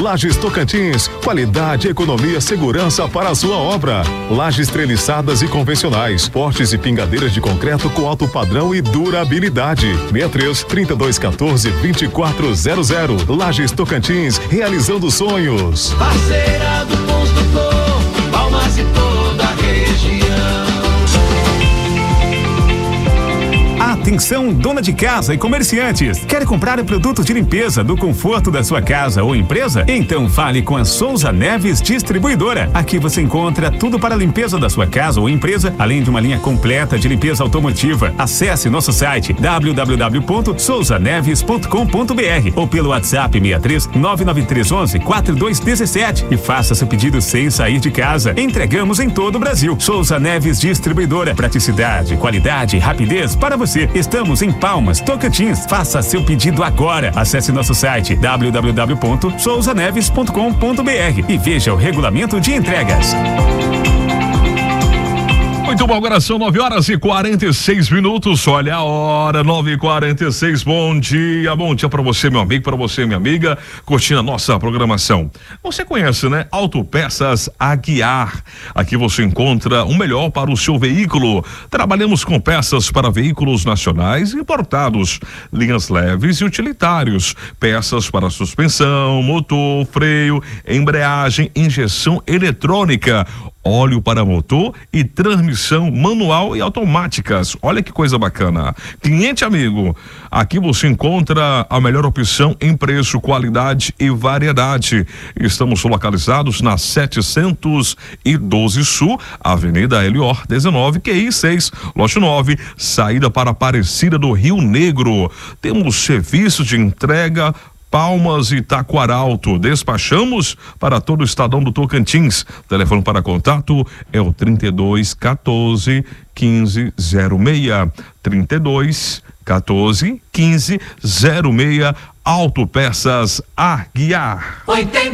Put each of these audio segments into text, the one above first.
Lajes Tocantins, qualidade, economia, segurança para a sua obra. Lajes treliçadas e convencionais, portes e pingadeiras de concreto com alto padrão e durabilidade. 63-3214-2400. Lajes Tocantins, realizando sonhos. Parceira do construtor, Palmas e toda a região. Atenção, dona de casa e comerciantes. Quer comprar produtos de limpeza do conforto da sua casa ou empresa? Então fale com a Souza Neves Distribuidora. Aqui você encontra tudo para a limpeza da sua casa ou empresa, além de uma linha completa de limpeza automotiva. Acesse nosso site www.souzaneves.com.br ou pelo WhatsApp 63 99311 4217 e faça seu pedido sem sair de casa. Entregamos em todo o Brasil. Souza Neves Distribuidora. Praticidade, qualidade e rapidez para você. Estamos em Palmas, Tocantins. Faça seu pedido agora. Acesse nosso site www.souzaneves.com.br e veja o regulamento de entregas. Muito bom, agora são 9h46. Olha a hora, 9h46. Bom dia pra você, meu amigo, pra você, minha amiga, curtindo a nossa programação. Você conhece, né? Autopeças Aguiar. Aqui você encontra o melhor para o seu veículo. Trabalhamos com peças para veículos nacionais e importados, linhas leves e utilitários, peças para suspensão, motor, freio, embreagem, injeção eletrônica, óleo para motor e transmissão manual e automáticas. Olha que coisa bacana. Cliente amigo, aqui você encontra a melhor opção em preço, qualidade e variedade. Estamos localizados na 712 Sul, Avenida Elior 19, QI 6, lote 9, saída para Aparecida do Rio Negro. Temos serviço de entrega Palmas e Taquaralto. Despachamos para todo o estadão do Tocantins. Telefone para contato é o 3214 1506. 3214 1506. Autopeças Aguiar.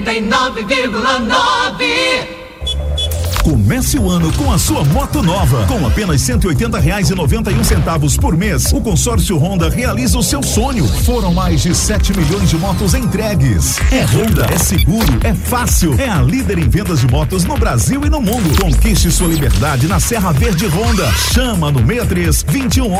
89,9. Comece o ano com a sua moto nova. Com apenas R$180,91 por mês, o consórcio Honda realiza o seu sonho. Foram mais de 7 milhões de motos entregues. É Honda, é seguro, é fácil. É a líder em vendas de motos no Brasil e no mundo. Conquiste sua liberdade na Serra Verde Honda. Chama no 63 21